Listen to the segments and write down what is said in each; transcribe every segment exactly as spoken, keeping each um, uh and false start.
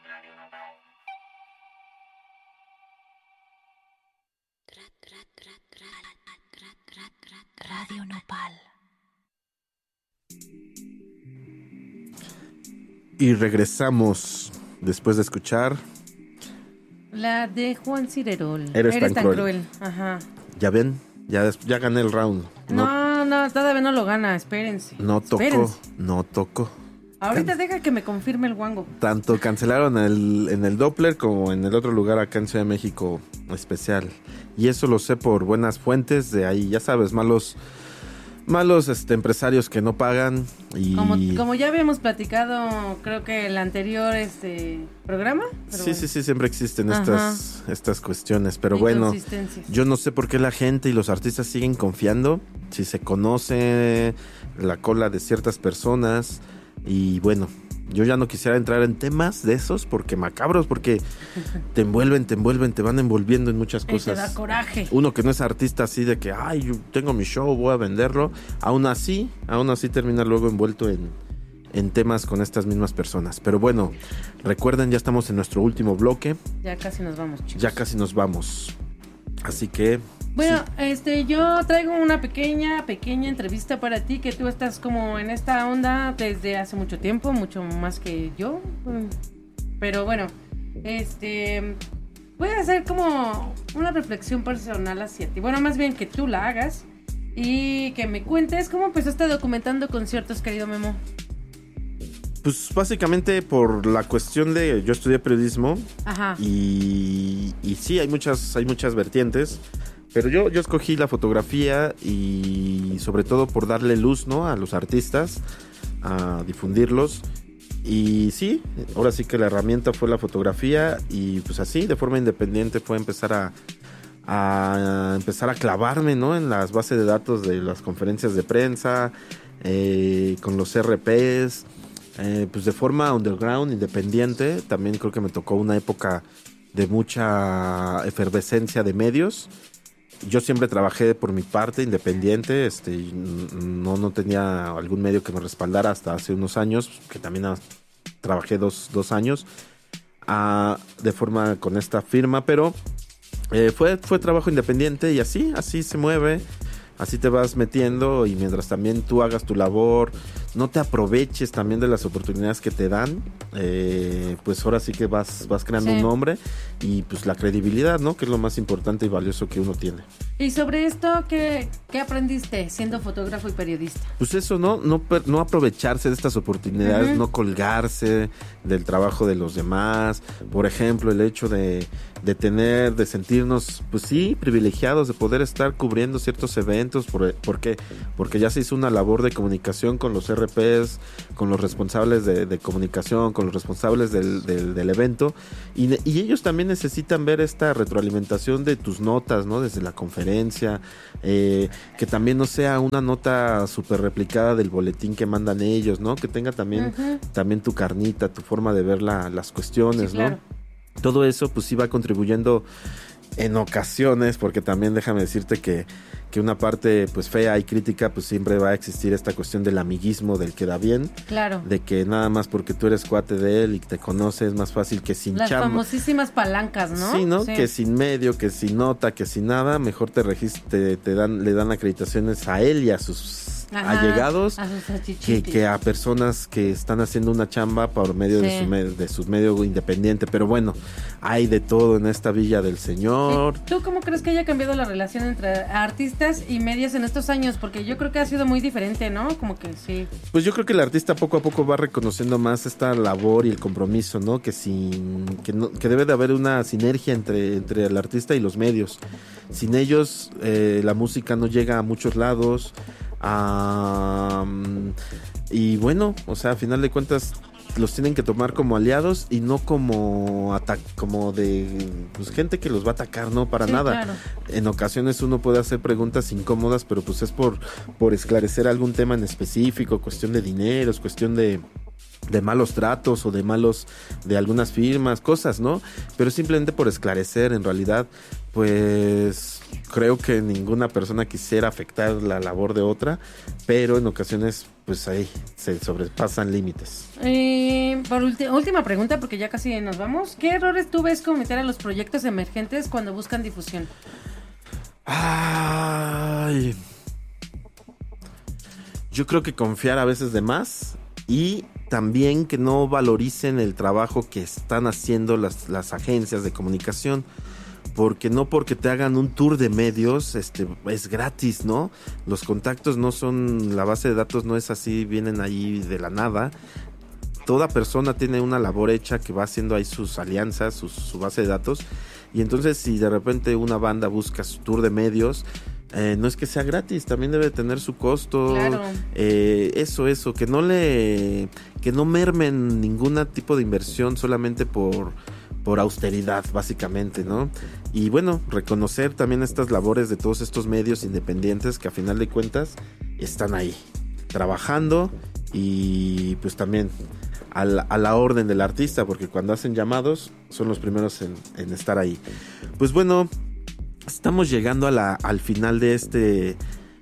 Radio Nopal. Y regresamos después de escuchar la de Juan Cirerol. Eres, Eres tan, tan cruel. cruel. Ajá. Ya ven, ya, ya gané el round. No, no, no, todavía no lo gana, espérense. No toco, espérense. no toco. Ahorita deja que me confirme el guango. Tanto cancelaron el, en el Doppler como en el otro lugar acá en Ciudad de México especial. Y eso lo sé por buenas fuentes de ahí, ya sabes, malos malos este, empresarios que no pagan. Y... Como, como ya habíamos platicado, creo que el anterior este programa. Sí, bueno. sí, sí, siempre existen estas, estas cuestiones. Pero bueno, yo no sé por qué la gente y los artistas siguen confiando. Si se conoce la cola de ciertas personas. Y bueno, yo ya no quisiera entrar en temas de esos porque macabros, porque te envuelven, te envuelven, te van envolviendo en muchas cosas. Te da coraje. Uno que no es artista así de que, ay, yo tengo mi show, voy a venderlo. Aún así, aún así termina luego envuelto en, en temas con estas mismas personas. Pero bueno, recuerden, ya estamos en nuestro último bloque. Ya casi nos vamos, chicos. Ya casi nos vamos. Así que... Bueno, sí. este, yo traigo una pequeña, pequeña entrevista para ti, que tú estás como en esta onda desde hace mucho tiempo, mucho más que yo. Pero bueno, este, voy a hacer como una reflexión personal hacia ti. Bueno, más bien que tú la hagas y que me cuentes cómo empezaste documentando conciertos, querido Memo. Pues básicamente por la cuestión de yo estudié periodismo. Ajá. y, y sí, hay muchas, hay muchas vertientes. Pero yo, yo escogí la fotografía y sobre todo por darle luz, ¿no?, a los artistas, a difundirlos. Y sí, ahora sí que la herramienta fue la fotografía y pues así, de forma independiente fue empezar a, a empezar a clavarme, ¿no?, en las bases de datos de las conferencias de prensa, eh, con los R Ps, eh, pues de forma underground, independiente. También creo que me tocó una época de mucha efervescencia de medios. Yo siempre trabajé por mi parte, independiente, este, no, no tenía algún medio que me respaldara hasta hace unos años, que también trabajé dos, dos años uh, de forma con esta firma, pero eh, fue, fue trabajo independiente y así, así se mueve, así te vas metiendo y mientras también tú hagas tu labor, no te aproveches también de las oportunidades que te dan, eh, pues ahora sí que vas, vas creando sí. un nombre y pues la credibilidad, ¿no?, que es lo más importante y valioso que uno tiene. Y sobre esto, ¿qué, qué aprendiste siendo fotógrafo y periodista? Pues eso, ¿no? No, no aprovecharse de estas oportunidades, uh-huh. no colgarse del trabajo de los demás. Por ejemplo, el hecho de, de tener, de sentirnos, pues sí, privilegiados, de poder estar cubriendo ciertos eventos. ¿Por, ¿por qué? Porque ya se hizo una labor de comunicación con los R Ps, con los responsables de, de comunicación, con los responsables del, del, del evento. Y, y ellos también necesitan ver esta retroalimentación de tus notas, ¿no?, desde la conferencia. Eh, que también no sea una nota súper replicada del boletín que mandan ellos, ¿no? Que tenga también, uh-huh. también tu carnita, tu forma de ver la, las cuestiones, sí, claro. ¿no? Todo eso pues sí va contribuyendo en ocasiones, porque también déjame decirte que, que una parte pues fea y crítica, pues siempre va a existir esta cuestión del amiguismo, del que da bien, claro, de que nada más porque tú eres cuate de él y te conoce es más fácil que sin las chamba. famosísimas palancas, ¿no? Sí, ¿no? Sí. Que sin medio, que sin nota, que sin nada, mejor te regist- te, te dan, le dan acreditaciones a él y a sus Ajá, allegados a sus que, que a personas que están haciendo una chamba por medio sí. de su medio, de su medio independiente. Pero bueno, hay de todo en esta Villa del Señor. ¿Tú cómo crees que haya cambiado la relación entre artistas y medios en estos años? Porque yo creo que ha sido muy diferente, ¿no? Como que sí. Pues yo creo que el artista poco a poco va reconociendo más esta labor y el compromiso, ¿no? Que sin que, no, que debe de haber una sinergia entre, entre el artista y los medios. Sin ellos eh, la música no llega a muchos lados. Um, y bueno, o sea, a final de cuentas los tienen que tomar como aliados y no como ata- como de pues, gente que los va a atacar, no para sí, nada. Claro. En ocasiones uno puede hacer preguntas incómodas, pero pues es por, por esclarecer algún tema en específico, cuestión de dinero, es cuestión de de malos tratos o de malos de algunas firmas, cosas, ¿no? Pero simplemente por esclarecer, en realidad, pues creo que ninguna persona quisiera afectar la labor de otra, pero en ocasiones pues ahí se sobrepasan límites. Eh, por ulti- última pregunta, porque ya casi nos vamos. ¿Qué errores tú ves cometer a los proyectos emergentes cuando buscan difusión? Ay, yo creo que confiar a veces de más y también que no valoricen el trabajo que están haciendo las, las agencias de comunicación. Porque no porque te hagan un tour de medios, este, es gratis, ¿no? Los contactos no son, la base de datos no es así, vienen ahí de la nada. Toda persona tiene una labor hecha que va haciendo ahí sus alianzas, sus, su base de datos. Y entonces si de repente una banda busca su tour de medios, eh, no es que sea gratis, también debe tener su costo. Claro. Eh, eso, eso, que no le, que no mermen ningún tipo de inversión solamente por... por austeridad, básicamente, ¿no? Y bueno, reconocer también estas labores de todos estos medios independientes que a final de cuentas están ahí, trabajando y pues también a la, a la orden del artista, porque cuando hacen llamados son los primeros en, en estar ahí. Pues bueno, estamos llegando a la, al final de este,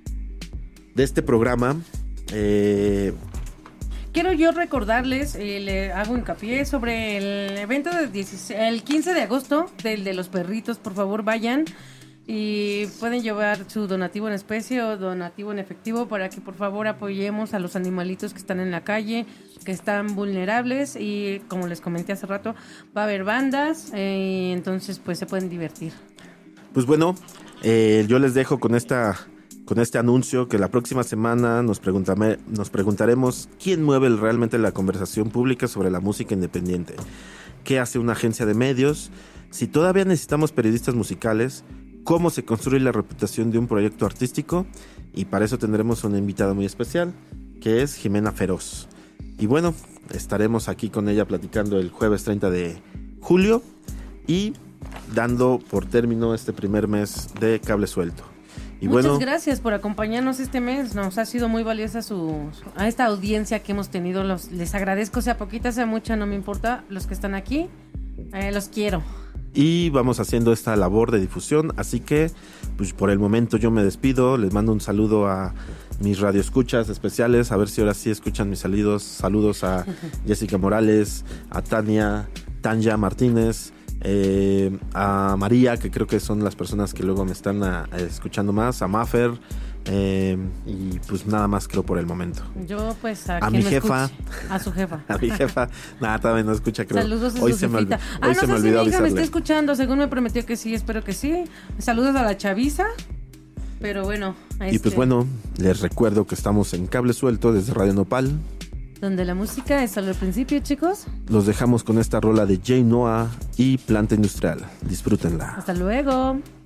de este programa. Eh... Quiero yo recordarles, eh, le hago hincapié sobre el evento del dieciséis, el quince de agosto, del de los perritos. Por favor, vayan y pueden llevar su donativo en especie o donativo en efectivo para que por favor apoyemos a los animalitos que están en la calle, que están vulnerables, y como les comenté hace rato, va a haber bandas, eh, entonces pues se pueden divertir. Pues bueno, eh, yo les dejo con esta... con este anuncio que la próxima semana nos, preguntame, nos preguntaremos quién mueve realmente la conversación pública sobre la música independiente, qué hace una agencia de medios, si todavía necesitamos periodistas musicales, cómo se construye la reputación de un proyecto artístico, y para eso tendremos una invitada muy especial, que es Jimena Feroz. Y bueno, estaremos aquí con ella platicando el jueves treinta de julio y dando por término este primer mes de Cable Suelto. Y Muchas bueno, gracias por acompañarnos este mes. Nos ha sido muy valiosa su, su a esta audiencia que hemos tenido. Los, les agradezco, sea poquita, sea mucha, no me importa. Los que están aquí, eh, los quiero. Y vamos haciendo esta labor de difusión. Así que, pues por el momento yo me despido. Les mando un saludo a mis radioescuchas especiales. A ver si ahora sí escuchan mis saludos. Saludos a Jessica Morales, a Tania, Tanya Martínez. Eh, a María, que creo que son las personas que luego me están a, a escuchando más, a Maffer, eh, y pues nada más creo por el momento. Yo pues a, a quien mi jefa, a su jefa, a mi jefa, nada, todavía no escucha, creo. Saludos a hoy su se me, jefita. olvidó, Ah, hoy no se me sé si olvidó mi hija me avisarle. está escuchando, según me prometió que sí, espero que sí. Saludos a la chaviza. Pero bueno, y pues bueno, les recuerdo que estamos en Cable Suelto desde Radio Nopal, donde la música es solo el principio, chicos. Los dejamos con esta rola de Jay Noah y Planta Industrial. Disfrútenla. Hasta luego.